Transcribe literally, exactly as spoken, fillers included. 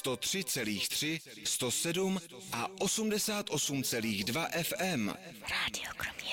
sto tři celá tři, sto sedm a osmdesát osm celá dva F M. Rádio Kroměříž.